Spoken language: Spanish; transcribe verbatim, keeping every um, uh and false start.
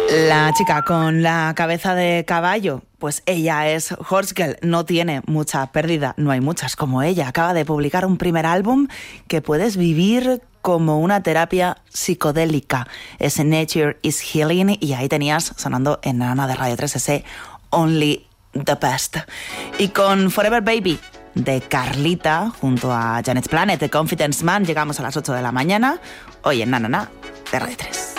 La chica con la cabeza de caballo, pues ella es Horse Girl, no tiene mucha pérdida, no hay muchas como ella. Acaba de publicar un primer álbum que puedes vivir como una terapia psicodélica. Es Nature is Healing y ahí tenías sonando en Nana de Radio tres ese Only the Best. Y con Forever Baby de Carlita junto a Janet Planet de Confidence Man llegamos a las ocho de la mañana, hoy en Nana de Radio tres.